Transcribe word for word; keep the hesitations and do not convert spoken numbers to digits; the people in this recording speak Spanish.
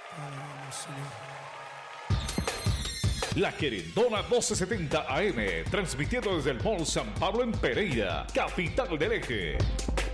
Alabamos, Señor. La Querendona doce setenta A M, transmitiendo desde el Mall San Pablo en Pereira, capital del Eje.